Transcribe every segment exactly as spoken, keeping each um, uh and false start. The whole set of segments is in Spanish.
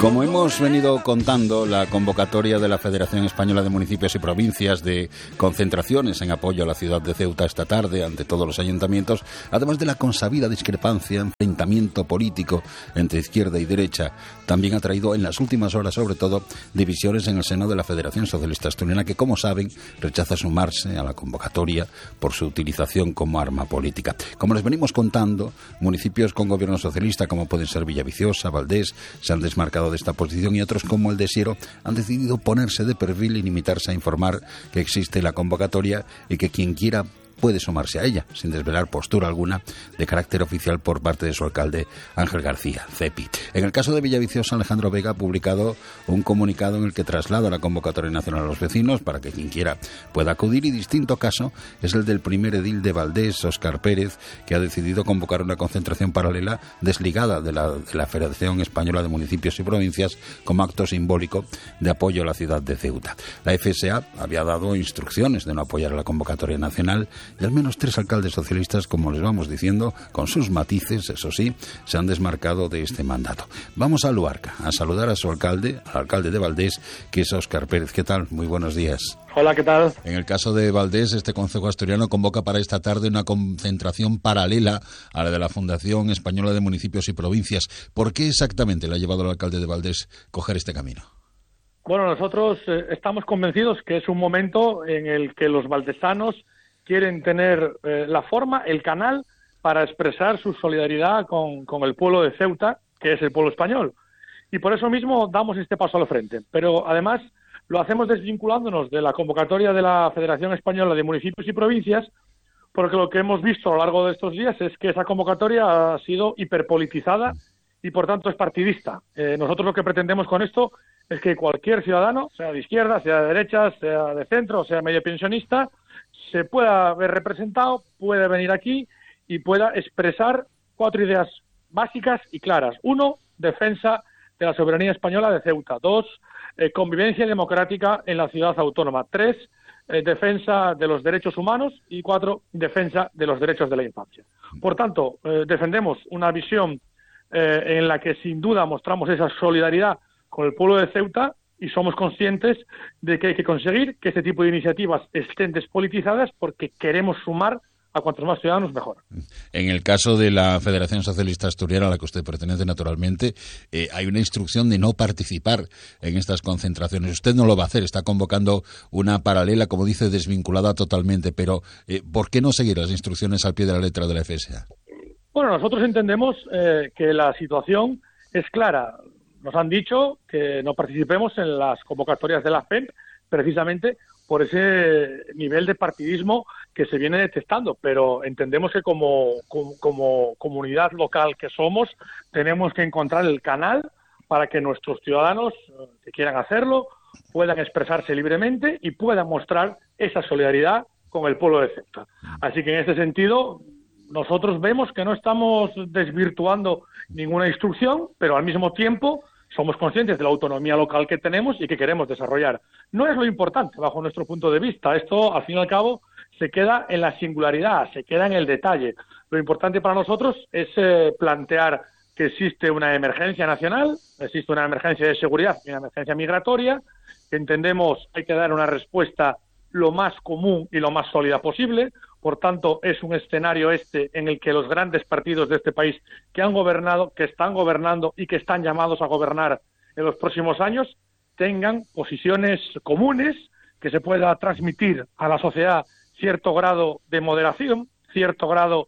Como hemos venido contando, la convocatoria de la Federación Española de Municipios y Provincias de concentraciones en apoyo a la ciudad de Ceuta esta tarde ante todos los ayuntamientos, además de la consabida discrepancia, enfrentamiento político entre izquierda y derecha, también ha traído en las últimas horas, sobre todo, divisiones en el seno de la Federación Socialista Asturiana, que, como saben, rechaza sumarse a la convocatoria por su utilización como arma política. Como les venimos contando, municipios con gobierno socialista, como pueden ser Villaviciosa, Valdés, se han desmarcado de esta posición, y otros, como el de Siero, han decidido ponerse de perfil y limitarse a informar que existe la convocatoria y que quien quiera puede sumarse a ella, sin desvelar postura alguna de carácter oficial por parte de su alcalde Ángel García, Cepi. En el caso de Villaviciosa, Alejandro Vega ha publicado un comunicado en el que traslada la convocatoria nacional a los vecinos para que quien quiera pueda acudir, y distinto caso es el del primer edil de Valdés, Óscar Pérez, que ha decidido convocar una concentración paralela desligada de la, de la Federación Española de Municipios y Provincias como acto simbólico de apoyo a la ciudad de Ceuta. La F S A había dado instrucciones de no apoyar a la convocatoria nacional, y al menos tres alcaldes socialistas, como les vamos diciendo, con sus matices, eso sí, se han desmarcado de este mandato. Vamos a Luarca a saludar a su alcalde, al alcalde de Valdés, que es Óscar Pérez. ¿Qué tal? Muy buenos días. Hola, ¿qué tal? En el caso de Valdés, este concejo asturiano convoca para esta tarde una concentración paralela a la de la Fundación Española de Municipios y Provincias. ¿Por qué exactamente le ha llevado al alcalde de Valdés coger este camino? Bueno, nosotros eh, estamos convencidos que es un momento en el que los valdesanos quieren tener eh, la forma, el canal, para expresar su solidaridad con, con el pueblo de Ceuta, que es el pueblo español. Y por eso mismo damos este paso al frente. Pero además lo hacemos desvinculándonos de la convocatoria de la Federación Española de Municipios y Provincias, porque lo que hemos visto a lo largo de estos días es que esa convocatoria ha sido hiperpolitizada y por tanto es partidista. Eh, nosotros lo que pretendemos con esto es que cualquier ciudadano, sea de izquierda, sea de derecha, sea de centro, sea medio pensionista, se pueda ver representado, puede venir aquí y pueda expresar cuatro ideas básicas y claras. Uno, defensa de la soberanía española de Ceuta. Dos, eh, convivencia democrática en la ciudad autónoma. Tres, eh, defensa de los derechos humanos. Y cuatro, defensa de los derechos de la infancia. Por tanto, eh, defendemos una visión eh, en la que sin duda mostramos esa solidaridad con el pueblo de Ceuta, y somos conscientes de que hay que conseguir que este tipo de iniciativas estén despolitizadas, porque queremos sumar a cuantos más ciudadanos mejor. En el caso de la Federación Socialista Asturiana, a la que usted pertenece naturalmente, eh, hay una instrucción de no participar en estas concentraciones. Usted no lo va a hacer, está convocando una paralela, como dice, desvinculada totalmente, pero eh, ¿por qué no seguir las instrucciones al pie de la letra de la F S A? Bueno, nosotros entendemos eh, que la situación es clara. Nos han dicho que no participemos en las convocatorias de la F E M, precisamente por ese nivel de partidismo que se viene detectando, pero entendemos que como, como, como comunidad local que somos, tenemos que encontrar el canal para que nuestros ciudadanos que quieran hacerlo puedan expresarse libremente y puedan mostrar esa solidaridad con el pueblo de Ceuta. Así que en este sentido, nosotros vemos que no estamos desvirtuando ninguna instrucción, pero al mismo tiempo somos conscientes de la autonomía local que tenemos y que queremos desarrollar. No es lo importante, bajo nuestro punto de vista. Esto, al fin y al cabo, se queda en la singularidad, se queda en el detalle. Lo importante para nosotros es eh, plantear que existe una emergencia nacional, existe una emergencia de seguridad y una emergencia migratoria, que entendemos hay que dar una respuesta lo más común y lo más sólida posible. Por tanto, es un escenario este en el que los grandes partidos de este país que han gobernado, que están gobernando y que están llamados a gobernar en los próximos años tengan posiciones comunes, que se pueda transmitir a la sociedad cierto grado de moderación, cierto grado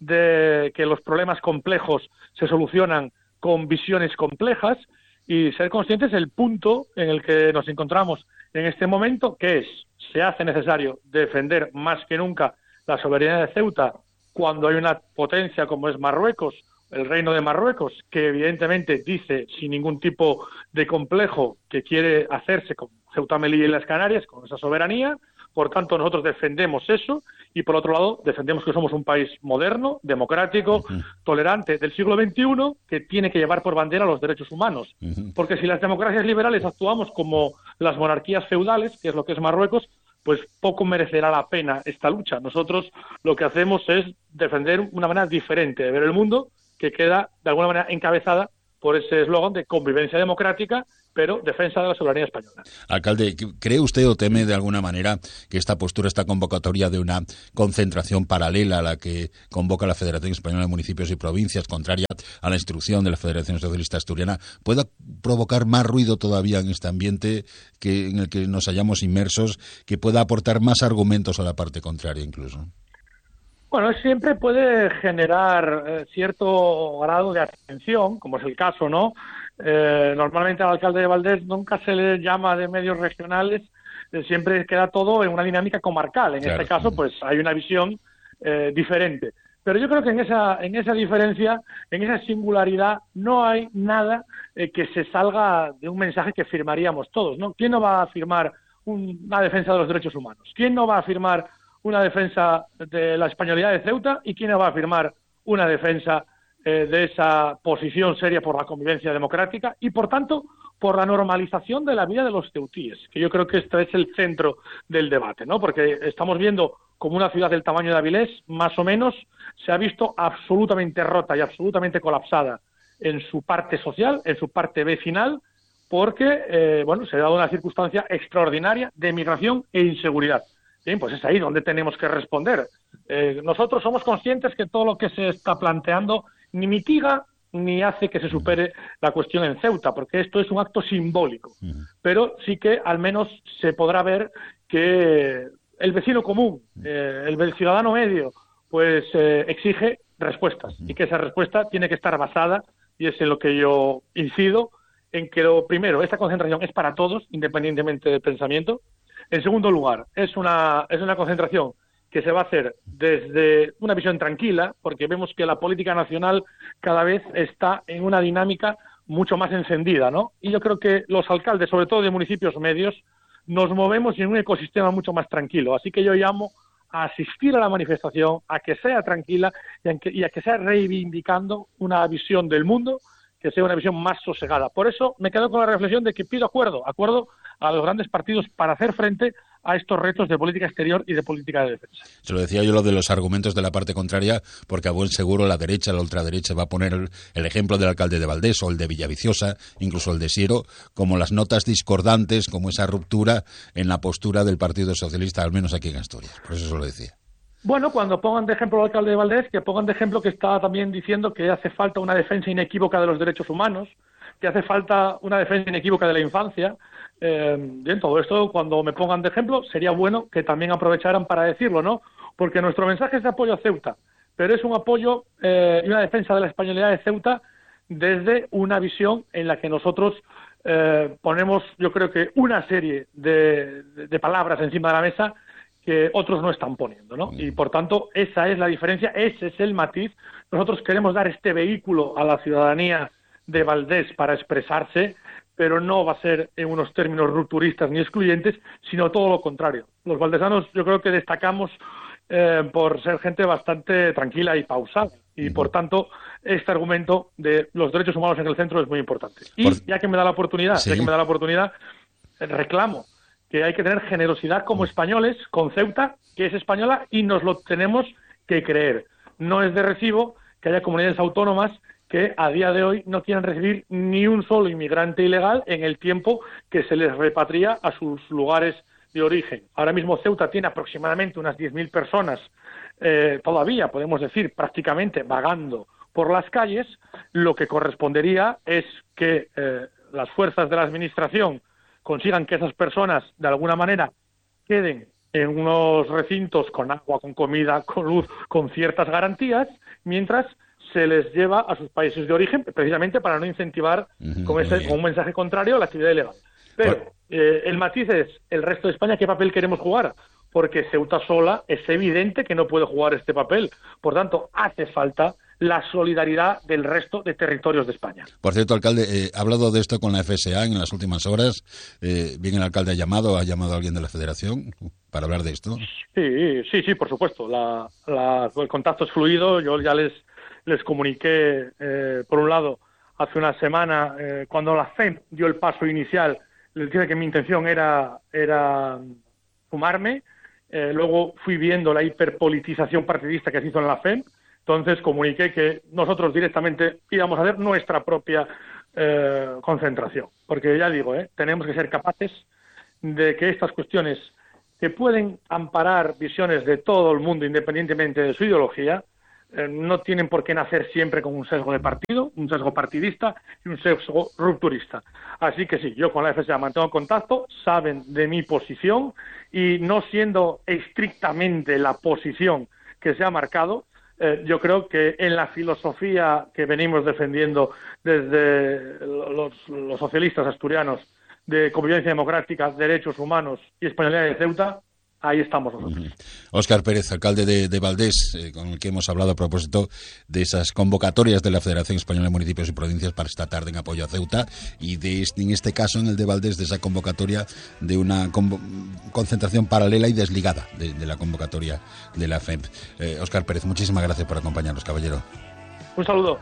de que los problemas complejos se solucionan con visiones complejas, y ser conscientes del punto en el que nos encontramos en este momento, que es, se hace necesario defender más que nunca la soberanía de Ceuta cuando hay una potencia como es Marruecos, el Reino de Marruecos, que evidentemente dice sin ningún tipo de complejo que quiere hacerse con Ceuta, Melilla y las Canarias, con esa soberanía. Por tanto, nosotros defendemos eso, y por otro lado defendemos que somos un país moderno, democrático, uh-huh. tolerante del siglo veintiuno, que tiene que llevar por bandera los derechos humanos. Uh-huh. Porque si las democracias liberales actuamos como las monarquías feudales, que es lo que es Marruecos, pues poco merecerá la pena esta lucha. Nosotros lo que hacemos es defender una manera diferente de ver el mundo, que queda de alguna manera encabezada por ese eslogan de convivencia democrática, pero defensa de la soberanía española. Alcalde, ¿cree usted o teme de alguna manera que esta postura, esta convocatoria de una concentración paralela a la que convoca la Federación Española de Municipios y Provincias, contraria a la instrucción de la Federación Socialista Asturiana, pueda provocar más ruido todavía en este ambiente que en el que nos hallamos inmersos, que pueda aportar más argumentos a la parte contraria incluso? Bueno, siempre puede generar eh, cierto grado de atención, como es el caso, ¿no? Eh, normalmente al alcalde de Valdés nunca se le llama de medios regionales, eh, siempre queda todo en una dinámica comarcal. En claro. este caso, pues hay una visión eh, diferente. Pero yo creo que en esa, en esa diferencia, en esa singularidad, no hay nada eh, que se salga de un mensaje que firmaríamos todos, ¿no? ¿Quién no va a firmar un, una defensa de los derechos humanos? ¿Quién no va a firmar una defensa de la españolidad de Ceuta y quién va a firmar una defensa eh, de esa posición seria por la convivencia democrática y, por tanto, por la normalización de la vida de los ceutíes, que yo creo que este es el centro del debate, ¿no? Porque estamos viendo como una ciudad del tamaño de Avilés, más o menos, se ha visto absolutamente rota y absolutamente colapsada en su parte social, en su parte vecinal, porque, eh, bueno, se ha dado una circunstancia extraordinaria de migración e inseguridad. Bien, pues es ahí donde tenemos que responder. Eh, nosotros somos conscientes que todo lo que se está planteando ni mitiga ni hace que se supere la cuestión en Ceuta, porque esto es un acto simbólico. Uh-huh. Pero sí que al menos se podrá ver que el vecino común, eh, el ciudadano medio, pues eh, exige respuestas uh-huh. y que esa respuesta tiene que estar basada, y es en lo que yo incido, en que lo primero, esta concentración es para todos, independientemente del pensamiento. En segundo lugar, es una, es una concentración que se va a hacer desde una visión tranquila, porque vemos que la política nacional cada vez está en una dinámica mucho más encendida, ¿no? Y yo creo que los alcaldes, sobre todo de municipios medios, nos movemos en un ecosistema mucho más tranquilo. Así que yo llamo a asistir a la manifestación, a que sea tranquila y a que, y a que sea reivindicando una visión del mundo que sea una visión más sosegada. Por eso me quedo con la reflexión de que pido acuerdo, acuerdo a los grandes partidos para hacer frente a estos retos de política exterior y de política de defensa. Se lo decía yo lo de los argumentos de la parte contraria, porque a buen seguro la derecha, la ultraderecha va a poner el, el ejemplo del alcalde de Valdés o el de Villaviciosa, incluso el de Siero, como las notas discordantes, como esa ruptura en la postura del Partido Socialista, al menos aquí en Asturias. Por eso se lo decía. Bueno, cuando pongan de ejemplo al alcalde de Valdés, que pongan de ejemplo que está también diciendo que hace falta una defensa inequívoca de los derechos humanos, que hace falta una defensa inequívoca de la infancia. Eh, bien, todo esto, cuando me pongan de ejemplo, sería bueno que también aprovecharan para decirlo, ¿no? Porque nuestro mensaje es de apoyo a Ceuta, pero es un apoyo eh, y una defensa de la españolidad de Ceuta desde una visión en la que nosotros eh, ponemos, yo creo que una serie de, de, de palabras encima de la mesa que otros no están poniendo, ¿no? Y por tanto, esa es la diferencia, ese es el matiz. Nosotros queremos dar este vehículo a la ciudadanía de Valdés para expresarse, pero no va a ser en unos términos rupturistas ni excluyentes, sino todo lo contrario. Los valdesanos yo creo que destacamos eh, por ser gente bastante tranquila y pausada, y por tanto este argumento de los derechos humanos en el centro es muy importante. Y por... ya que me da la oportunidad, sí. ya que me da la oportunidad, reclamo que hay que tener generosidad como españoles con Ceuta, que es española, y nos lo tenemos que creer. No es de recibo que haya comunidades autónomas que a día de hoy no quieran recibir ni un solo inmigrante ilegal en el tiempo que se les repatria a sus lugares de origen. Ahora mismo Ceuta tiene aproximadamente unas diez mil personas, eh, todavía podemos decir prácticamente vagando por las calles. Lo que correspondería es que eh, las fuerzas de la administración consigan que esas personas, de alguna manera, queden en unos recintos con agua, con comida, con luz, con ciertas garantías, mientras se les lleva a sus países de origen, precisamente para no incentivar uh-huh, con, ese, con un mensaje contrario la actividad ilegal. Pero bueno. eh, el matiz es, el resto de España, ¿qué papel queremos jugar? Porque Ceuta sola es evidente que no puede jugar este papel. Por tanto, hace falta la solidaridad del resto de territorios de España. Por cierto, alcalde, eh, ha hablado de esto con la F S A en las últimas horas. Eh, bien, el alcalde ha llamado, ha llamado a alguien de la Federación para hablar de esto. Sí, sí, sí, por supuesto. La, la, el contacto es fluido. Yo ya les, les comuniqué, eh, por un lado, hace una semana, eh, cuando la F E M dio el paso inicial, les dije que mi intención era, era sumarme. Eh, luego fui viendo la hiperpolitización partidista que se hizo en la F E M. Entonces comuniqué que nosotros directamente íbamos a hacer nuestra propia eh, concentración, porque ya digo, eh, tenemos que ser capaces de que estas cuestiones que pueden amparar visiones de todo el mundo independientemente de su ideología, eh, no tienen por qué nacer siempre con un sesgo de partido, un sesgo partidista y un sesgo rupturista. Así que sí, yo con la F S A mantengo contacto, saben de mi posición y no siendo estrictamente la posición que se ha marcado, eh, yo creo que en la filosofía que venimos defendiendo desde los, los socialistas asturianos de convivencia democrática, derechos humanos y españolidad de Ceuta, ahí estamos nosotros. Uh-huh. Óscar Pérez, alcalde de, de Valdés, eh, con el que hemos hablado a propósito de esas convocatorias de la Federación Española de Municipios y Provincias para esta tarde en apoyo a Ceuta y de este, en este caso, en el de Valdés, de esa convocatoria de una convo- concentración paralela y desligada de, de la convocatoria de la F E M P. Eh, Óscar Pérez, muchísimas gracias por acompañarnos, caballero. Un saludo.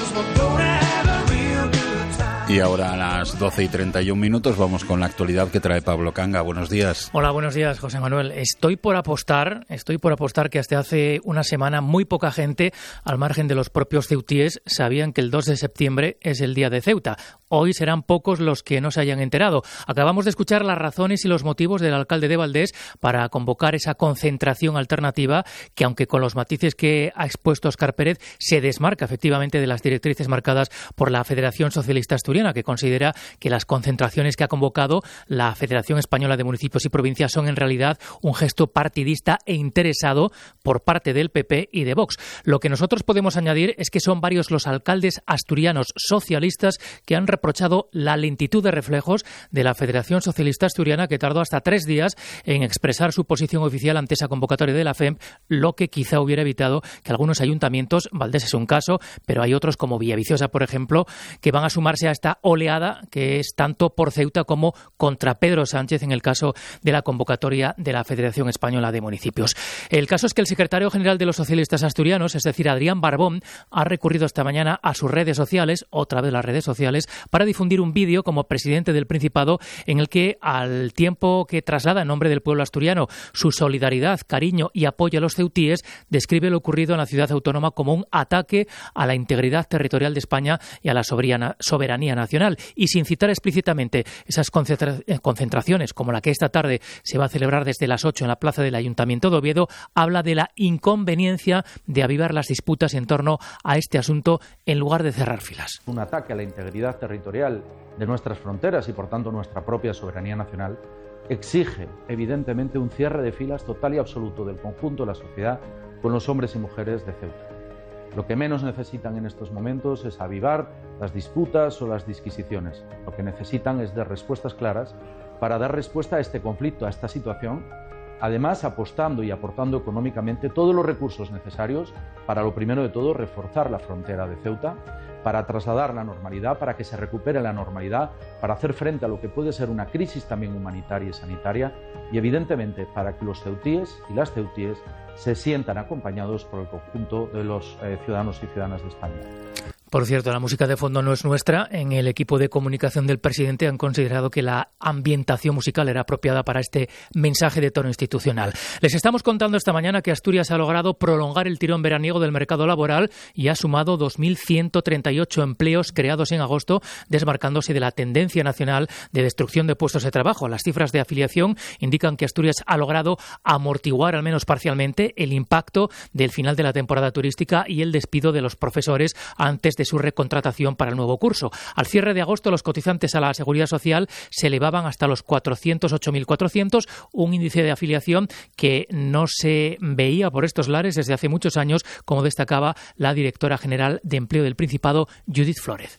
Y ahora a las doce y treinta y un minutos vamos con la actualidad que trae Pablo Canga. Buenos días. Hola, buenos días, José Manuel. Estoy por apostar, estoy por apostar que hasta hace una semana muy poca gente, al margen de los propios ceutíes, sabían que el dos de septiembre es el día de Ceuta. Hoy serán pocos los que no se hayan enterado. Acabamos de escuchar las razones y los motivos del alcalde de Valdés para convocar esa concentración alternativa que, aunque con los matices que ha expuesto Óscar Pérez, se desmarca efectivamente de las directrices marcadas por la Federación Socialista Asturiana, que considera que las concentraciones que ha convocado la Federación Española de Municipios y Provincias son en realidad un gesto partidista e interesado por parte del P P y de Vox. Lo que nosotros podemos añadir es que son varios los alcaldes asturianos socialistas que han reprochado la lentitud de reflejos de la Federación Socialista Asturiana, que tardó hasta tres días en expresar su posición oficial ante esa convocatoria de la F E M P, lo que quizá hubiera evitado que algunos ayuntamientos, Valdés es un caso, pero hay otros como Villaviciosa, por ejemplo, que van a sumarse a esta oleada que es tanto por Ceuta como contra Pedro Sánchez en el caso de la convocatoria de la Federación Española de Municipios. El caso es que el secretario general de los socialistas asturianos, es decir, Adrián Barbón, ha recurrido esta mañana a sus redes sociales, otra vez las redes sociales, para difundir un vídeo como presidente del Principado en el que, al tiempo que traslada en nombre del pueblo asturiano su solidaridad, cariño y apoyo a los ceutíes, describe lo ocurrido en la ciudad autónoma como un ataque a la integridad territorial de España y a la soberanía, soberanía nacional. Y sin citar explícitamente esas concentra- concentraciones como la que esta tarde se va a celebrar desde las ocho en la plaza del Ayuntamiento de Oviedo, habla de la inconveniencia de avivar las disputas en torno a este asunto en lugar de cerrar filas. Un ataque a la integridad territorial de nuestras fronteras y, por tanto, nuestra propia soberanía nacional exige, evidentemente, un cierre de filas total y absoluto del conjunto de la sociedad con los hombres y mujeres de Ceuta. Lo que menos necesitan en estos momentos es avivar las disputas o las disquisiciones. Lo que necesitan es dar respuestas claras para dar respuesta a este conflicto, a esta situación, además apostando y aportando económicamente todos los recursos necesarios para, lo primero de todo, reforzar la frontera de Ceuta, para trasladar la normalidad, para que se recupere la normalidad, para hacer frente a lo que puede ser una crisis también humanitaria y sanitaria y, evidentemente, para que los ceutíes y las ceutíes se sientan acompañados por el conjunto de los eh, ciudadanos y ciudadanas de España. Por cierto, la música de fondo no es nuestra. En el equipo de comunicación del presidente han considerado que la ambientación musical era apropiada para este mensaje de tono institucional. Les estamos contando esta mañana que Asturias ha logrado prolongar el tirón veraniego del mercado laboral y ha sumado dos mil ciento treinta y ocho empleos creados en agosto, desmarcándose de la tendencia nacional de destrucción de puestos de trabajo. Las cifras de afiliación indican que Asturias ha logrado amortiguar, al menos parcialmente, el impacto del final de la temporada turística y el despido de los profesores antes de su recontratación para el nuevo curso. Al cierre de agosto, los cotizantes a la Seguridad Social se elevaban hasta los cuatrocientos ocho mil cuatrocientos, un índice de afiliación que no se veía por estos lares desde hace muchos años, como destacaba la directora general de Empleo del Principado, Judith Flórez.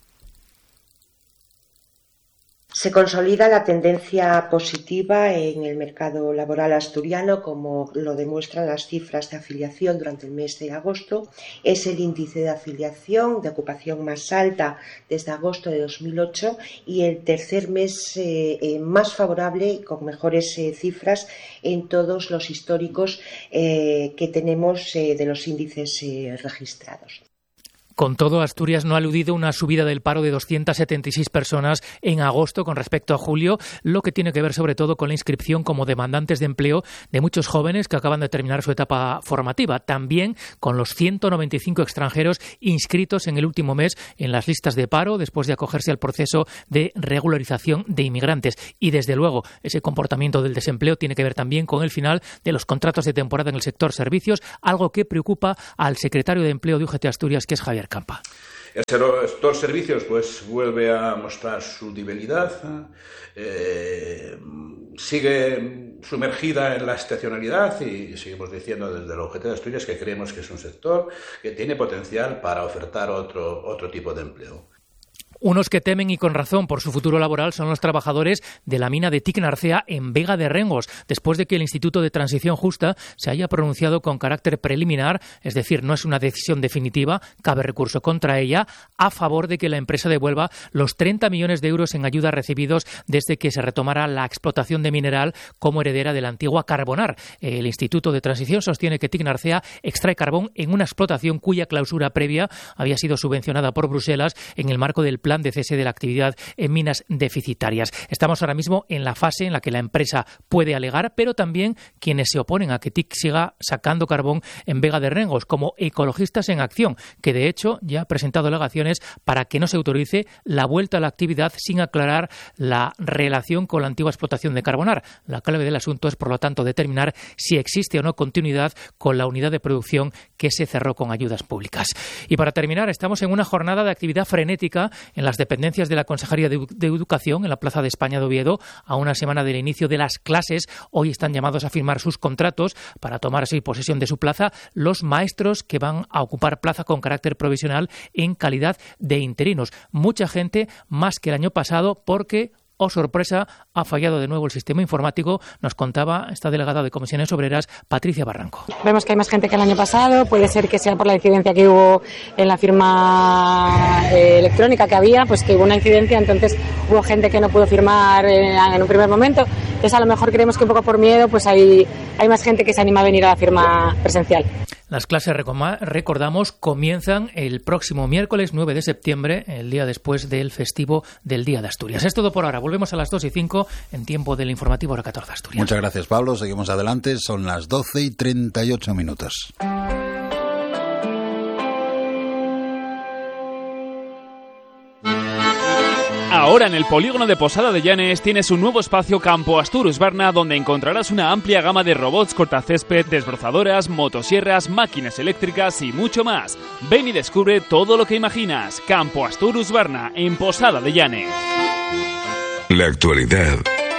Se consolida la tendencia positiva en el mercado laboral asturiano, como lo demuestran las cifras de afiliación durante el mes de agosto. Es el índice de afiliación de ocupación más alta desde agosto de dos mil ocho y el tercer mes eh, eh, más favorable y con mejores eh, cifras en todos los históricos eh, que tenemos eh, de los índices eh, registrados. Con todo, Asturias no ha aludido una subida del paro de doscientas setenta y seis personas en agosto con respecto a julio, lo que tiene que ver sobre todo con la inscripción como demandantes de empleo de muchos jóvenes que acaban de terminar su etapa formativa. También con los ciento noventa y cinco extranjeros inscritos en el último mes en las listas de paro después de acogerse al proceso de regularización de inmigrantes. Y desde luego, ese comportamiento del desempleo tiene que ver también con el final de los contratos de temporada en el sector servicios, algo que preocupa al secretario de Empleo de U G T Asturias, que es Javier Campa. El sector servicios pues vuelve a mostrar su debilidad, eh, sigue sumergida en la estacionalidad y seguimos diciendo desde la U G T de Asturias que creemos que es un sector que tiene potencial para ofertar otro, otro tipo de empleo. Unos que temen y con razón por su futuro laboral son los trabajadores de la mina de Tic Narcea en Vega de Rengos, después de que el Instituto de Transición Justa se haya pronunciado con carácter preliminar, es decir, no es una decisión definitiva, cabe recurso contra ella, a favor de que la empresa devuelva los treinta millones de euros en ayudas recibidos desde que se retomara la explotación de mineral como heredera de la antigua Carbonar. El Instituto de Transición sostiene que Tic Narcea extrae carbón en una explotación cuya clausura previa había sido subvencionada por Bruselas en el marco del plan de cese de la actividad en minas deficitarias. Estamos ahora mismo en la fase en la que la empresa puede alegar, pero también quienes se oponen a que T I C siga sacando carbón en Vega de Rengos, como Ecologistas en Acción, que de hecho ya ha presentado alegaciones para que no se autorice la vuelta a la actividad sin aclarar la relación con la antigua explotación de Carbonar. La clave del asunto es, por lo tanto, determinar si existe o no continuidad con la unidad de producción que se cerró con ayudas públicas. Y para terminar, estamos en una jornada de actividad frenética en las dependencias de la Consejería de, de Educación en la Plaza de España de Oviedo. A una semana del inicio de las clases, hoy están llamados a firmar sus contratos para tomar así posesión de su plaza los maestros que van a ocupar plaza con carácter provisional en calidad de interinos. Mucha gente, más que el año pasado, porque, oh sorpresa, ha fallado de nuevo el sistema informático, nos contaba esta delegada de Comisiones Obreras, Patricia Barranco. Vemos que hay más gente que el año pasado, puede ser que sea por la incidencia que hubo en la firma eh, electrónica que había, pues que hubo una incidencia, entonces hubo gente que no pudo firmar en, en un primer momento, entonces a lo mejor creemos que un poco por miedo pues hay, hay más gente que se anima a venir a la firma presencial. Las clases, recordamos, comienzan el próximo miércoles nueve de septiembre, el día después del festivo del Día de Asturias. Es todo por ahora. Volvemos a las dos y cinco en tiempo del informativo Hora catorce Asturias. Muchas gracias, Pablo. Seguimos adelante. Son las doce y treinta y ocho minutos. Ahora en el polígono de Posada de Llanes tienes un nuevo espacio Campo Astur Husqvarna donde encontrarás una amplia gama de robots cortacésped, desbrozadoras, motosierras, máquinas eléctricas y mucho más. Ven y descubre todo lo que imaginas. Campo Astur Husqvarna en Posada de Llanes. La actualidad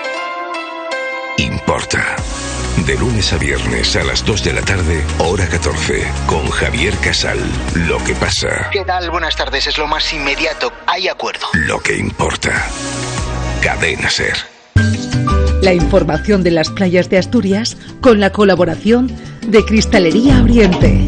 importa. De lunes a viernes a las dos de la tarde, hora catorce, con Javier Casal. Lo que pasa. ¿Qué tal? Buenas tardes. Es lo más inmediato. Hay acuerdo. Lo que importa. Cadena SER. La información de las playas de Asturias con la colaboración de Cristalería Oriente.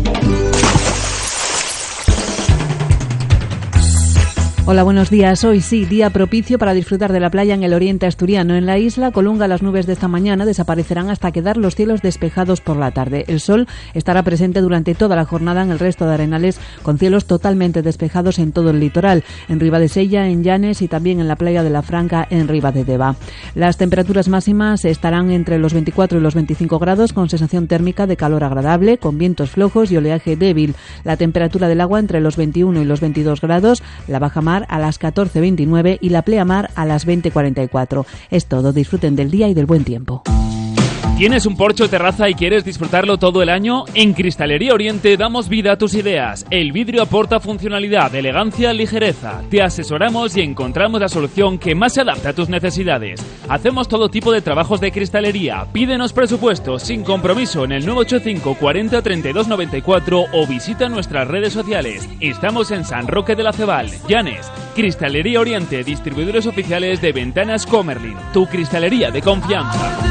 Hola, buenos días. Hoy sí, día propicio para disfrutar de la playa en el oriente asturiano. En la isla Colunga, las nubes de esta mañana desaparecerán hasta quedar los cielos despejados por la tarde. El sol estará presente durante toda la jornada en el resto de arenales, con cielos totalmente despejados en todo el litoral, en Ribadesella, en Llanes y también en la playa de la Franca, en Ribadedeva. Las temperaturas máximas estarán entre los veinticuatro y los veinticinco grados, con sensación térmica de calor agradable, con vientos flojos y oleaje débil. La temperatura del agua entre los veintiuno y los veintidós grados, la baja mar a las catorce veintinueve y la pleamar a las veinte cuarenta y cuatro. Es todo, disfruten del día y del buen tiempo. ¿Tienes un porche o terraza y quieres disfrutarlo todo el año? En Cristalería Oriente damos vida a tus ideas. El vidrio aporta funcionalidad, elegancia, ligereza. Te asesoramos y encontramos la solución que más se adapta a tus necesidades. Hacemos todo tipo de trabajos de cristalería. Pídenos presupuesto sin compromiso en el nueve ocho cinco cuarenta treinta y dos noventa y cuatro o visita nuestras redes sociales. Estamos en San Roque de la Cebal, Llanes. Cristalería Oriente, distribuidores oficiales de Ventanas Comerlin. Tu cristalería de confianza.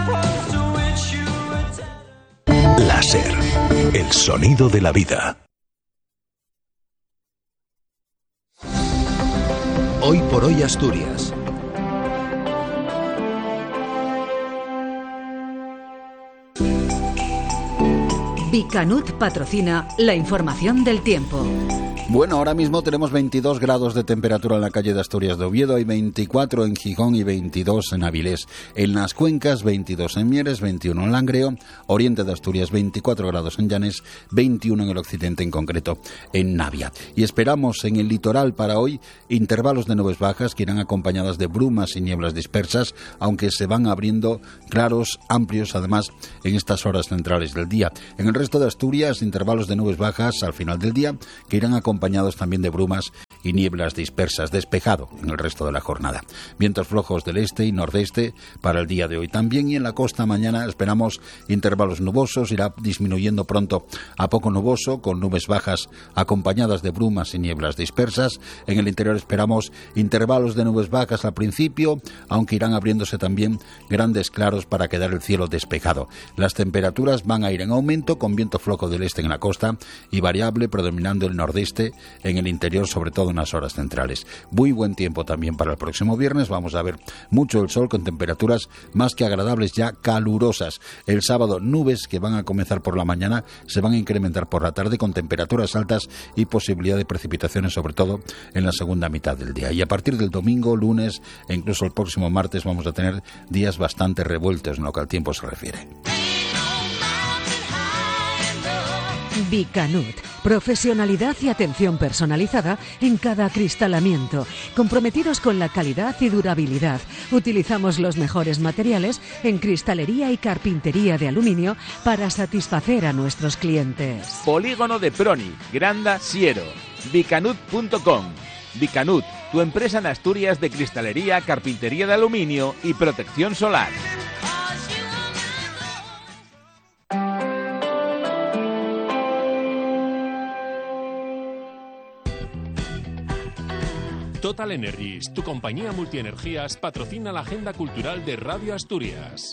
Láser, el sonido de la vida. Hoy por hoy Asturias. Bicanut patrocina la información del tiempo. Bueno, ahora mismo tenemos veintidós grados de temperatura en la calle de Asturias de Oviedo, hay veinticuatro en Gijón y veintidós en Avilés. En las cuencas, veintidós en Mieres, veintiuno en Langreo, oriente de Asturias, veinticuatro grados en Llanes, veintiuno en el occidente, en concreto en Navia. Y esperamos en el litoral para hoy intervalos de nubes bajas que irán acompañadas de brumas y nieblas dispersas, aunque se van abriendo claros amplios además en estas horas centrales del día. En el resto de Asturias, intervalos de nubes bajas al final del día que irán acompañados acompañados también de brumas y nieblas dispersas, despejado en el resto de la jornada. Vientos flojos del este y nordeste para el día de hoy también, y en la costa mañana esperamos intervalos nubosos, irá disminuyendo pronto a poco nuboso, con nubes bajas acompañadas de brumas y nieblas dispersas. En el interior esperamos intervalos de nubes bajas al principio, aunque irán abriéndose también grandes claros para quedar el cielo despejado. Las temperaturas van a ir en aumento, con viento flojo del este en la costa y variable predominando el nordeste en el interior, sobre todo en las horas centrales. Muy buen tiempo también para el próximo viernes. Vamos a ver mucho el sol con temperaturas más que agradables, ya calurosas. El sábado, nubes que van a comenzar por la mañana se van a incrementar por la tarde con temperaturas altas y posibilidad de precipitaciones, sobre todo en la segunda mitad del día. Y a partir del domingo, lunes e incluso el próximo martes vamos a tener días bastante revueltos en lo que al tiempo se refiere. Bicanut. Profesionalidad y atención personalizada en cada acristalamiento. Comprometidos con la calidad y durabilidad. Utilizamos los mejores materiales en cristalería y carpintería de aluminio para satisfacer a nuestros clientes. Polígono de Proni, Granda, Siero. Bicanut punto com. Bicanut, tu empresa en Asturias de cristalería, carpintería de aluminio y protección solar. Total Energies, tu compañía multienergías, patrocina la agenda cultural de Radio Asturias.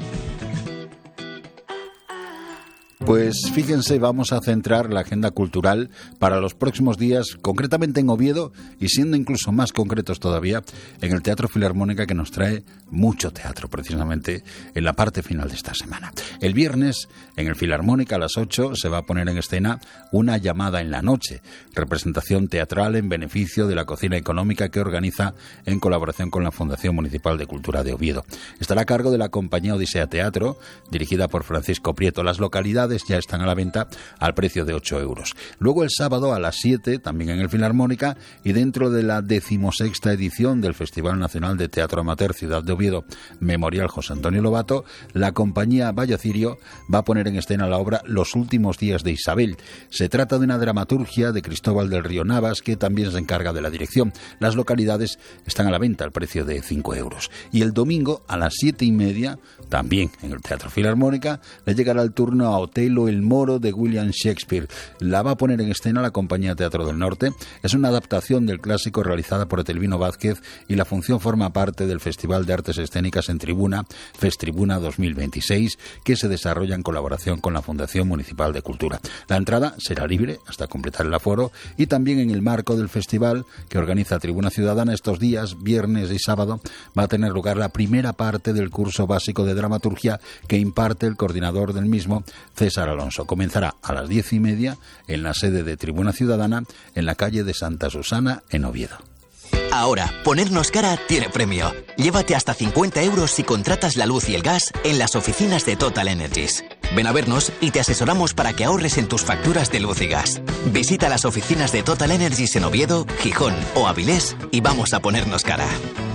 Pues fíjense, vamos a centrar la agenda cultural para los próximos días, concretamente en Oviedo, y siendo incluso más concretos todavía, en el Teatro Filarmónica, que nos trae mucho teatro, precisamente en la parte final de esta semana. El viernes, en el Filarmónica, a las ocho, se va a poner en escena Una llamada en la noche, representación teatral en beneficio de la cocina económica que organiza en colaboración con la Fundación Municipal de Cultura de Oviedo. Estará a cargo de la compañía Odisea Teatro, dirigida por Francisco Prieto. Las localidades ya están a la venta al precio de ocho euros. Luego el sábado a las siete, también en el Filarmónica, y dentro de la decimosexta edición del Festival Nacional de Teatro Amateur Ciudad de Oviedo, Memorial José Antonio Lobato, la compañía Vallocirio va a poner en escena la obra Los últimos días de Isabel. Se trata de una dramaturgia de Cristóbal del Río Navas, que también se encarga de la dirección. Las localidades están a la venta al precio de cinco euros. Y el domingo a las siete y media, también en el Teatro Filarmónica, le llegará el turno a Otelo El Moro de William Shakespeare. La va a poner en escena la compañía Teatro del Norte. Es una adaptación del clásico realizada por Etelvino Vázquez, y la función forma parte del Festival de Artes Escénicas en Tribuna, Festribuna dos mil veintiséis, que se desarrolla en colaboración con la Fundación Municipal de Cultura. La entrada será libre hasta completar el aforo, y también en el marco del festival que organiza Tribuna Ciudadana, estos días, viernes y sábado, va a tener lugar la primera parte del curso básico de dramaturgia que imparte el coordinador del mismo, César Alonso. Comenzará a las diez y media en la sede de Tribuna Ciudadana, en la calle de Santa Susana, en Oviedo. Ahora, ponernos cara tiene premio. Llévate hasta cincuenta euros si contratas la luz y el gas en las oficinas de Total Energies. Ven a vernos y te asesoramos para que ahorres en tus facturas de luz y gas. Visita las oficinas de Total Energies en Oviedo, Gijón o Avilés y vamos a ponernos cara.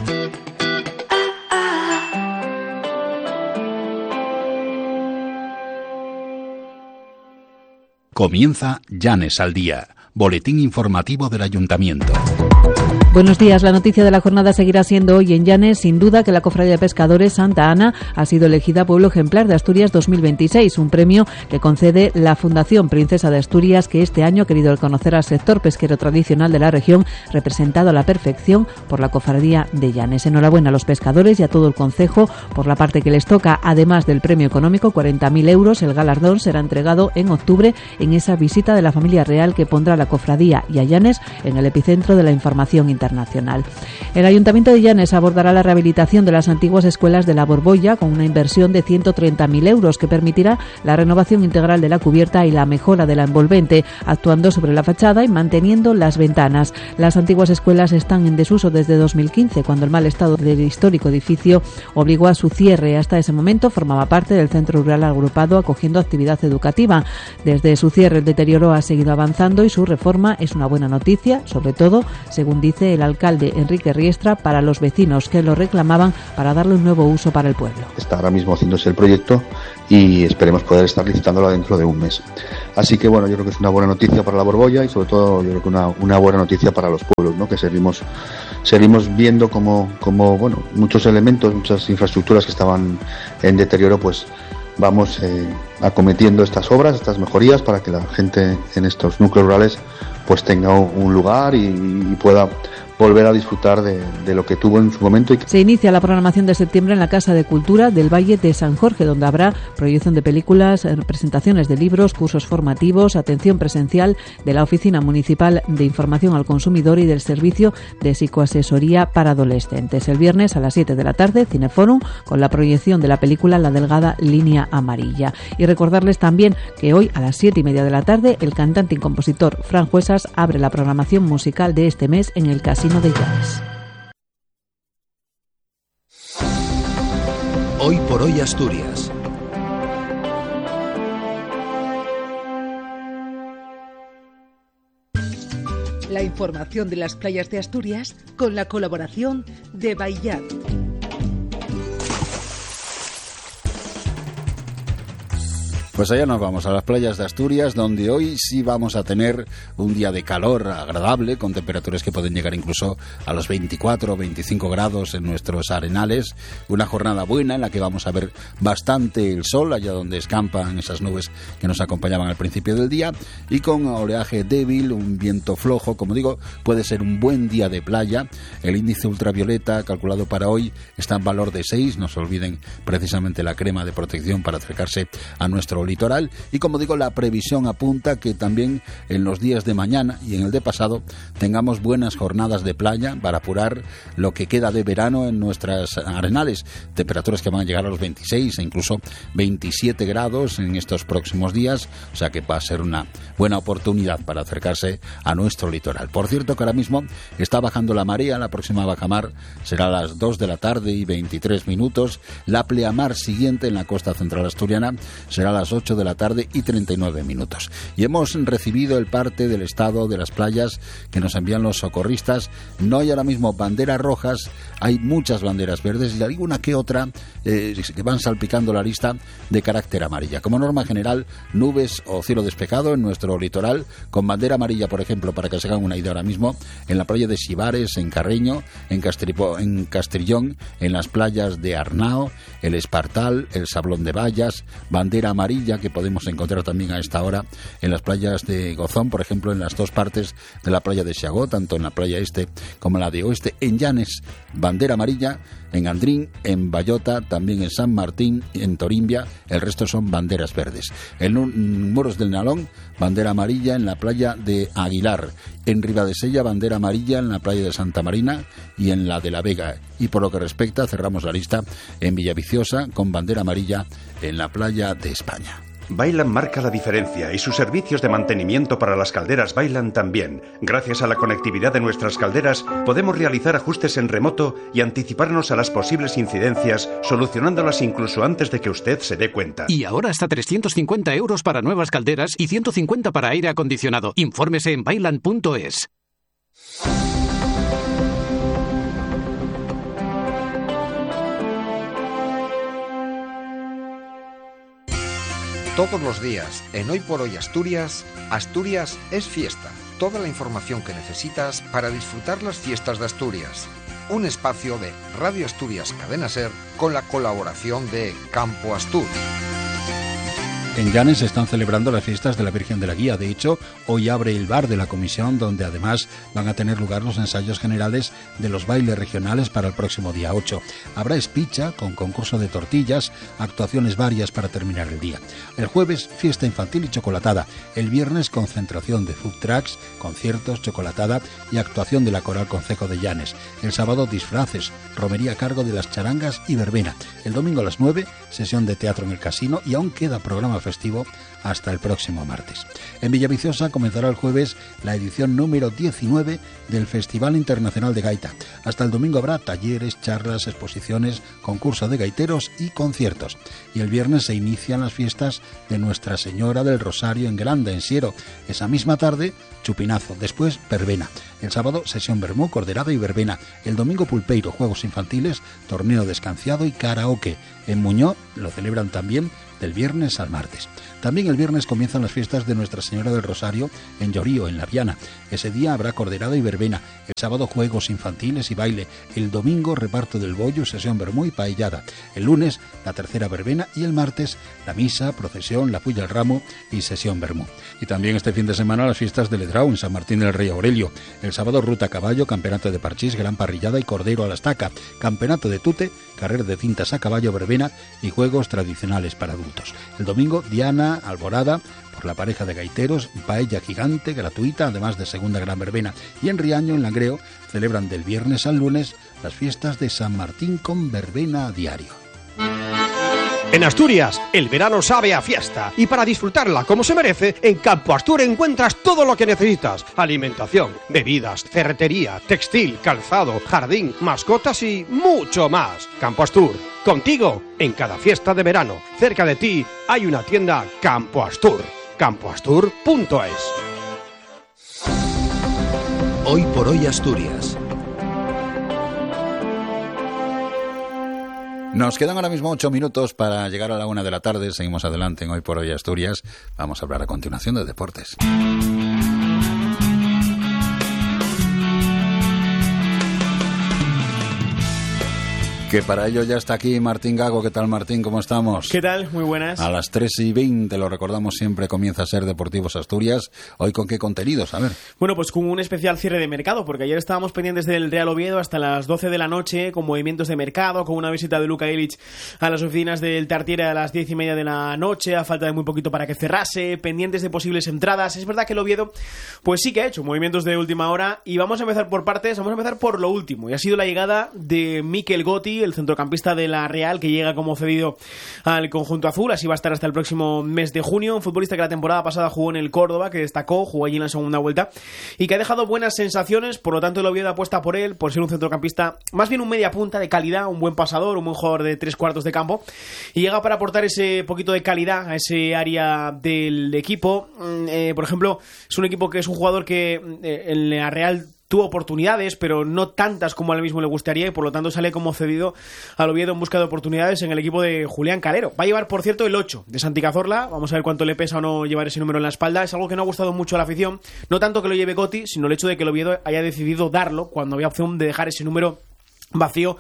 Comienza Llanes al Día, boletín informativo del Ayuntamiento. Buenos días. La noticia de la jornada seguirá siendo hoy en Llanes. Sin duda que la Cofradía de Pescadores Santa Ana ha sido elegida Pueblo Ejemplar de Asturias dos mil veintiséis, un premio que concede la Fundación Princesa de Asturias, que este año ha querido reconocer al sector pesquero tradicional de la región, representado a la perfección por la Cofradía de Llanes. Enhorabuena a los pescadores y a todo el concejo por la parte que les toca. Además del premio económico, cuarenta mil euros, el galardón será entregado en octubre en esa visita de la familia real que pondrá a la cofradía y a Llanes en el epicentro de la información internacional. internacional. El Ayuntamiento de Llanes abordará la rehabilitación de las antiguas escuelas de la Borbolla con una inversión de ciento treinta mil euros que permitirá la renovación integral de la cubierta y la mejora de la envolvente, actuando sobre la fachada y manteniendo las ventanas. Las antiguas escuelas están en desuso desde dos mil quince, cuando el mal estado del histórico edificio obligó a su cierre. Hasta ese momento formaba parte del centro rural agrupado, acogiendo actividad educativa. Desde su cierre el deterioro ha seguido avanzando y su reforma es una buena noticia, sobre todo, según dice el alcalde Enrique Riestra, para los vecinos que lo reclamaban para darle un nuevo uso para el pueblo. Está ahora mismo haciéndose el proyecto y esperemos poder estar licitándolo dentro de un mes. Así que bueno, yo creo que es una buena noticia para la Borbolla y sobre todo yo creo que una, una buena noticia para los pueblos, ¿no? Que seguimos seguimos viendo como, como bueno, muchos elementos, muchas infraestructuras que estaban en deterioro, pues vamos eh, acometiendo estas obras, estas mejorías para que la gente en estos núcleos rurales pues tenga un lugar y, y pueda volver a disfrutar de, de lo que tuvo en su momento. Se inicia la programación de septiembre en la Casa de Cultura del Valle de San Jorge, donde habrá proyección de películas, presentaciones de libros, cursos formativos, atención presencial de la Oficina Municipal de Información al Consumidor y del Servicio de Psicoasesoría para Adolescentes. El viernes a las siete de la tarde, Cineforum, con la proyección de la película La delgada línea amarilla. Y recordarles también que hoy a las siete y media de la tarde, el cantante y compositor Fran Juesas abre la programación musical de este mes en el Casino de Llanes. Hoy por hoy Asturias. La información de las playas de Asturias con la colaboración de Baillat. Pues allá nos vamos, a las playas de Asturias, donde hoy sí vamos a tener un día de calor agradable, con temperaturas que pueden llegar incluso a los veinticuatro o veinticinco grados en nuestros arenales. Una jornada buena en la que vamos a ver bastante el sol, allá donde escampan esas nubes que nos acompañaban al principio del día, y con oleaje débil, un viento flojo. Como digo, puede ser un buen día de playa. El índice ultravioleta calculado para hoy está en valor de seis. No se olviden precisamente la crema de protección para acercarse a nuestro litoral. Y como digo, la previsión apunta que también en los días de mañana y en el de pasado tengamos buenas jornadas de playa para apurar lo que queda de verano en nuestras arenales. Temperaturas que van a llegar a los veintiséis e incluso veintisiete grados en estos próximos días, o sea que va a ser una buena oportunidad para acercarse a nuestro litoral. Por cierto que ahora mismo está bajando la marea. La próxima bajamar será a las dos de la tarde y veintitrés minutos. La pleamar siguiente en la costa central asturiana será a las ocho de la tarde y treinta y nueve minutos. Y hemos recibido el parte del estado de las playas que nos envían los socorristas. No hay ahora mismo banderas rojas, hay muchas banderas verdes y alguna que otra eh, que van salpicando la lista de carácter amarilla. Como norma general, nubes o cielo despejado en nuestro litoral, con bandera amarilla, por ejemplo, para que se hagan una idea ahora mismo, en la playa de Xivares, en Carreño, en, Castripo, en Castrillón, en las playas de Arnao, el Espartal, el Sablón de Vallas, bandera amarilla que podemos encontrar también a esta hora en las playas de Gozón, por ejemplo, en las dos partes de la playa de Xagó, tanto en la playa este como en la de oeste. En Llanes, bandera amarilla, en Andrín, en Bayota, también en San Martín, en Torimbia, el resto son banderas verdes. En Muros del Nalón, bandera amarilla en la playa de Aguilar. En Ribadesella, bandera amarilla en la playa de Santa Marina y en la de La Vega. Y por lo que respecta, cerramos la lista en Villaviciosa con bandera amarilla en la playa de España. Bailan marca la diferencia y sus servicios de mantenimiento para las calderas Bailan también. Gracias a la conectividad de nuestras calderas podemos realizar ajustes en remoto y anticiparnos a las posibles incidencias, solucionándolas incluso antes de que usted se dé cuenta. Y ahora hasta trescientos cincuenta euros para nuevas calderas y ciento cincuenta para aire acondicionado. Infórmese en bailan punto es. Todos los días, en Hoy por Hoy Asturias, Asturias es fiesta. Toda la información que necesitas para disfrutar las fiestas de Asturias. Un espacio de Radio Asturias Cadena Ser con la colaboración de Campo Astur. En Llanes se están celebrando las fiestas de la Virgen de la Guía. De hecho, hoy abre el bar de la comisión, donde además van a tener lugar los ensayos generales de los bailes regionales para el próximo día ocho. Habrá espicha con concurso de tortillas, actuaciones varias para terminar el día. El jueves, fiesta infantil y chocolatada. El viernes, concentración de food trucks, conciertos, chocolatada y actuación de la Coral Concejo de Llanes. El sábado, disfraces, romería a cargo de las charangas y verbena. El domingo a las nueve, sesión de teatro en el casino y aún queda programa festivo hasta el próximo martes. En Villaviciosa comenzará el jueves la edición número diecinueve del Festival Internacional de Gaita. Hasta el domingo habrá talleres, charlas, exposiciones, concurso de gaiteros y conciertos. Y el viernes se inician las fiestas de Nuestra Señora del Rosario en Granda, en Siero. Esa misma tarde, chupinazo, después verbena. El sábado, sesión vermú, corderada y verbena. El domingo, pulpeiro, juegos infantiles, torneo de escanciado y karaoke. En Muñoz lo celebran también del viernes al martes. También el viernes comienzan las fiestas de Nuestra Señora del Rosario en Llorío, en La Viana. Ese día habrá corderada y verbena. El sábado, juegos infantiles y baile. El domingo, reparto del bollo, sesión vermú y paellada. El lunes, la tercera verbena y el martes, la misa, procesión, la puya al ramo y sesión vermú. Y también este fin de semana las fiestas de Ledrau en San Martín del Rey Aurelio. El sábado, ruta a caballo, campeonato de parchís, gran parrillada y cordero a la estaca. Campeonato de tute, carrera de cintas a caballo, verbena y juegos tradicionales para adultos. El domingo, Diana, Alborada, por la pareja de gaiteros, paella gigante, gratuita, además de segunda gran verbena. Y en Riaño, en Langreo, celebran del viernes al lunes las fiestas de San Martín con verbena a diario. En Asturias, el verano sabe a fiesta y para disfrutarla como se merece, en Campo Astur encuentras todo lo que necesitas. Alimentación, bebidas, ferretería, textil, calzado, jardín, mascotas y mucho más. Campo Astur, contigo en cada fiesta de verano. Cerca de ti hay una tienda Campo Astur. campo astur punto es. Hoy por hoy Asturias. Nos quedan ahora mismo ocho minutos para llegar a la una de la tarde. Seguimos adelante en Hoy por Hoy Asturias. Vamos a hablar a continuación de deportes. Que para ello ya está aquí Martín Gago. ¿Qué tal, Martín? ¿Cómo estamos? ¿Qué tal? Muy buenas. A las tres y veinte, lo recordamos siempre, comienza a ser Deportivos Asturias. ¿Hoy con qué contenidos? A ver. Bueno, pues con un especial cierre de mercado, porque ayer estábamos pendientes del Real Oviedo hasta las doce de la noche, con movimientos de mercado, con una visita de Luka Ilic a las oficinas del Tartiere a las diez y media de la noche, a falta de muy poquito para que cerrase, pendientes de posibles entradas. Es verdad que el Oviedo, pues sí que ha hecho movimientos de última hora, y vamos a empezar por partes, vamos a empezar por lo último, y ha sido la llegada de Mikel Gotti, el centrocampista de la Real, que llega como cedido al conjunto azul. Así va a estar hasta el próximo mes de junio. Un futbolista que la temporada pasada jugó en el Córdoba, que destacó, jugó allí en la segunda vuelta y que ha dejado buenas sensaciones. Por lo tanto, el Oviedo apuesta por él, por ser un centrocampista, más bien un media punta de calidad, un buen pasador, un buen jugador de tres cuartos de campo, y llega para aportar ese poquito de calidad a ese área del equipo. Eh, por ejemplo, es un equipo que es un jugador que eh, en la Real tuvo oportunidades, pero no tantas como a él mismo le gustaría, y por lo tanto sale como cedido al Oviedo en busca de oportunidades en el equipo de Julián Calero. Va a llevar, por cierto, el ocho de Santi Cazorla. Vamos a ver cuánto le pesa o no llevar ese número en la espalda. Es algo que no ha gustado mucho a la afición, no tanto que lo lleve Gotti, sino el hecho de que el Oviedo haya decidido darlo cuando había opción de dejar ese número vacío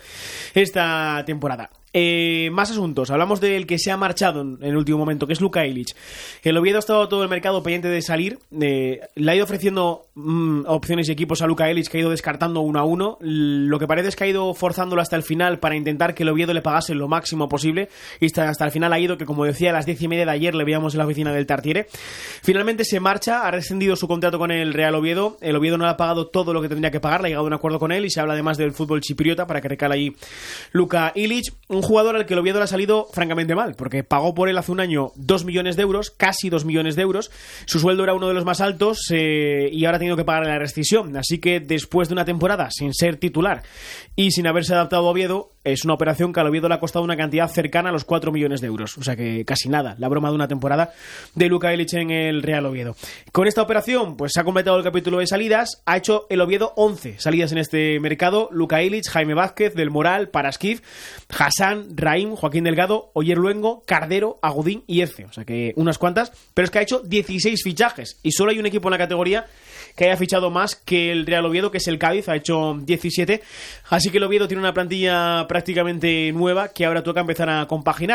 esta temporada. Eh, más asuntos. Hablamos del que se ha marchado en el último momento, que es Luka Ilic. El Oviedo ha estado todo el mercado pendiente de salir. Eh, le ha ido ofreciendo mmm, opciones y equipos a Luka Ilic, que ha ido descartando uno a uno. Lo que parece es que ha ido forzándolo hasta el final para intentar que el Oviedo le pagase lo máximo posible, y hasta, hasta el final ha ido, que como decía, a las diez y media de ayer le veíamos en la oficina del Tartiere. Finalmente se marcha, ha rescindido su contrato con el Real Oviedo. El Oviedo no le ha pagado todo lo que tendría que pagar, le ha llegado a un acuerdo con él, y se habla además del fútbol chipriota para que recale ahí Luka Ilic. Un jugador al que el Oviedo le ha salido francamente mal, porque pagó por él hace un año dos millones de euros, casi dos millones de euros. Su sueldo era uno de los más altos eh, y ahora ha tenido que pagar la rescisión. Así que después de una temporada sin ser titular y sin haberse adaptado a Oviedo, es una operación que al Oviedo le ha costado una cantidad cercana a los cuatro millones de euros. O sea que casi nada, la broma de una temporada de Luka Ilic en el Real Oviedo. Con esta operación, pues se ha completado el capítulo de salidas. Ha hecho el Oviedo once salidas en este mercado. Luka Ilic, Jaime Vázquez, Del Moral, Paraskif, Hassan, Raim, Joaquín Delgado, Oyer Luengo, Cardero, Agudín y Eze. O sea que unas cuantas, pero es que ha hecho dieciséis fichajes y solo hay un equipo en la categoría que haya fichado más que el Real Oviedo, que es el Cádiz, ha hecho diecisiete. Así que el Oviedo tiene una plantilla prácticamente nueva que ahora toca empezar a compaginar.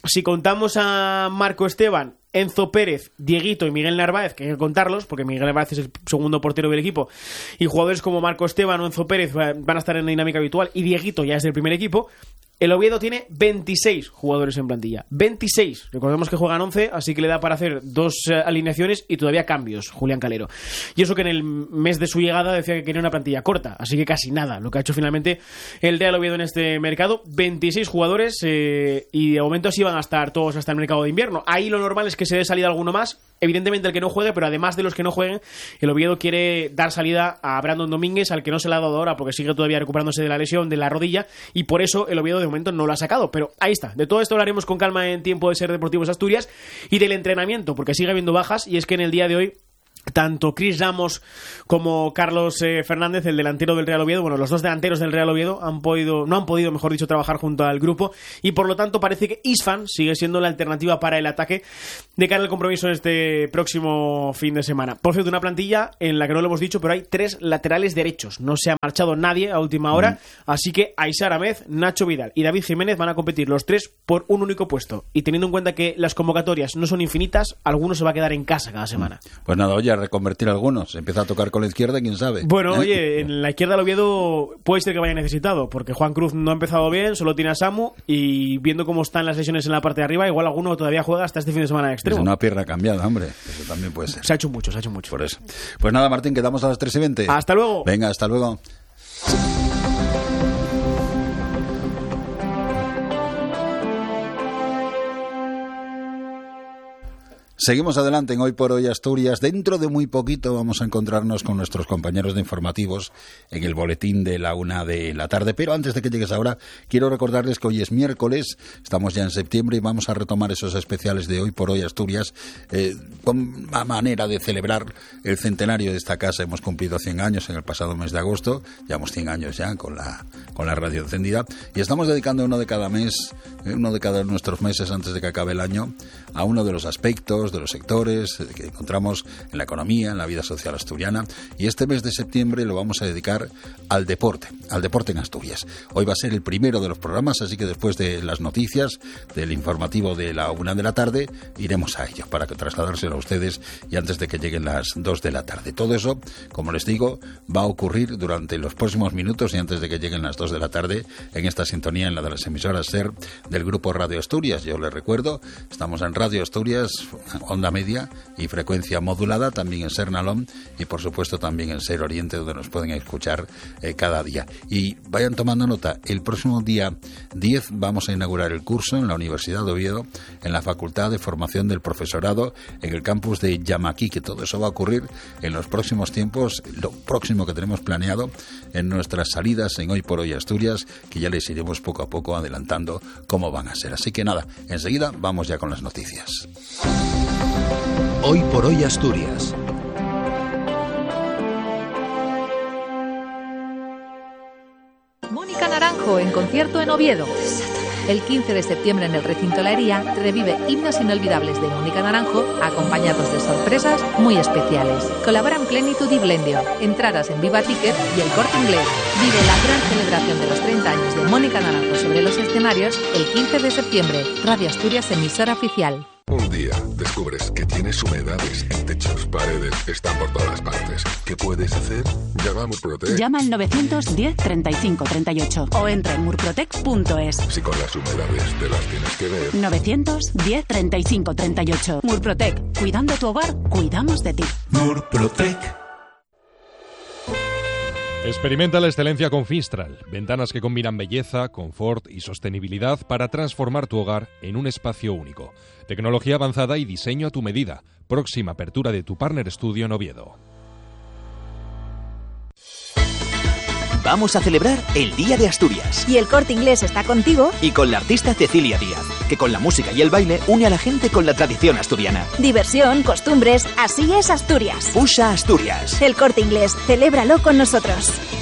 si contamos a Marco Esteban, Enzo Pérez, Dieguito y Miguel Narváez, que hay que contarlos, porque Miguel Narváez es el segundo portero del equipo, y jugadores como Marco Esteban o Enzo Pérez van a estar en la dinámica habitual, y Dieguito ya es del primer equipo, el Oviedo tiene veintiséis jugadores en plantilla. veintiséis. Recordemos que juegan once, así que le da para hacer dos uh, alineaciones y todavía cambios, Julián Calero. Y eso que en el mes de su llegada decía que quería una plantilla corta, así que casi nada. Lo que ha hecho finalmente el Real Oviedo en este mercado, veintiséis jugadores, eh, y de momento así van a estar todos hasta el mercado de invierno. Ahí lo normal es que se dé salida alguno más. Evidentemente el que no juegue, pero además de los que no jueguen, el Oviedo quiere dar salida a Brandon Domínguez, al que no se le ha dado ahora porque sigue todavía recuperándose de la lesión de la rodilla, y por eso el Oviedo de momento no lo ha sacado. Pero ahí está. De todo esto hablaremos con calma en Tiempo de Ser Deportivos Asturias, y del entrenamiento, porque sigue habiendo bajas, y es que en el día de hoy tanto Chris Ramos como Carlos eh, Fernández, el delantero del Real Oviedo, bueno, los dos delanteros del Real Oviedo han podido, no han podido, mejor dicho, trabajar junto al grupo, y por lo tanto parece que Isfan sigue siendo la alternativa para el ataque de cara al compromiso en este próximo fin de semana. Por cierto, una plantilla en la que no lo hemos dicho, pero hay tres laterales derechos. No se ha marchado nadie a última hora, mm. así que Aisar Améz, Nacho Vidal y David Jiménez van a competir los tres por un único puesto. Y teniendo en cuenta que las convocatorias no son infinitas, alguno se va a quedar en casa cada semana. Pues nada, oye, a reconvertir algunos. Empieza a tocar con la izquierda, quién sabe. Bueno, ¿Eh? oye, en la izquierda del Oviedo puede ser que vaya necesitado, porque Juan Cruz no ha empezado bien, solo tiene a Samu, y viendo cómo están las lesiones en la parte de arriba, igual alguno todavía juega hasta este fin de semana de extremo. Es una pierna cambiada, hombre. Eso también puede ser. Se ha hecho mucho, se ha hecho mucho. Por eso. Pues nada, Martín, quedamos a las tres y veinte. Hasta luego. Venga, hasta luego. Seguimos adelante en Hoy por Hoy Asturias. Dentro de muy poquito vamos a encontrarnos con nuestros compañeros de informativos en el boletín de la una de la tarde. Pero antes de que llegues ahora, quiero recordarles que hoy es miércoles, estamos ya en septiembre y vamos a retomar esos especiales de Hoy por Hoy Asturias eh, con una manera de celebrar el centenario de esta casa. Hemos cumplido cien años en el pasado mes de agosto, llevamos cien años ya con la, con la radio encendida, y estamos dedicando uno de cada mes, uno de cada nuestros meses antes de que acabe el año, a uno de los aspectos, de los sectores que encontramos en la economía, en la vida social asturiana, y este mes de septiembre lo vamos a dedicar al deporte, al deporte en Asturias. Hoy va a ser el primero de los programas, así que después de las noticias, del informativo de la una de la tarde, iremos a ello para que trasladárselo a ustedes y antes de que lleguen las dos de la tarde. Todo eso, como les digo, va a ocurrir durante los próximos minutos y antes de que lleguen las dos de la tarde en esta sintonía, en la de las emisoras SER del Grupo Radio Asturias. Yo les recuerdo, estamos en Radio Asturias, onda media y frecuencia modulada, también en SER Nalón y por supuesto también en SER Oriente, donde nos pueden escuchar eh, cada día. Y vayan tomando nota, el próximo día diez vamos a inaugurar el curso en la Universidad de Oviedo, en la Facultad de Formación del Profesorado, en el campus de Yamaquí, que todo eso va a ocurrir en los próximos tiempos, lo próximo que tenemos planeado en nuestras salidas en Hoy por Hoy Asturias, que ya les iremos poco a poco adelantando cómo van a ser. Así que nada, enseguida vamos ya con las noticias. Hoy por Hoy Asturias. Mónica Naranjo en concierto en Oviedo. El quince de septiembre en el recinto La Hería revive himnos inolvidables de Mónica Naranjo, acompañados de sorpresas muy especiales. Colaboran Plenitud y Blendio, entradas en Viva Ticket y El Corte Inglés. Vive la gran celebración de los treinta años de Mónica Naranjo sobre los escenarios el quince de septiembre. Radio Asturias, emisora oficial. Un día descubres que tienes humedades en techos, paredes, están por todas partes. ¿Qué puedes hacer? Llama a Murprotec. Llama al novecientos diez treinta y cinco treinta y ocho o entra en murprotec punto es. Si con las humedades te las tienes que ver. novecientos diez treinta y cinco treinta y ocho. Murprotec. Cuidando tu hogar, cuidamos de ti. Murprotec. Experimenta la excelencia con Fistral, ventanas que combinan belleza, confort y sostenibilidad para transformar tu hogar en un espacio único. Tecnología avanzada y diseño a tu medida. Próxima apertura de tu Partner Studio en Oviedo. Vamos a celebrar el Día de Asturias. Y El Corte Inglés está contigo. Y con la artista Cecilia Díaz, que con la música y el baile une a la gente con la tradición asturiana. Diversión, costumbres, así es Asturias. Fusa Asturias. El Corte Inglés, celébralo con nosotros.